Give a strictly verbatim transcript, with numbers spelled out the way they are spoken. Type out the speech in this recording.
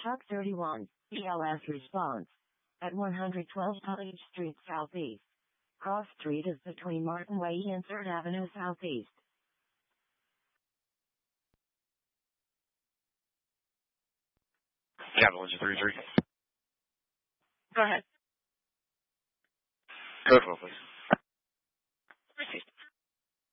Truck thirty-one, E L S response. At one twelve College Street Southeast. Cross Street is between Martin Way and third Avenue Southeast. Capital Engine thirty-three. Go ahead. Code for please.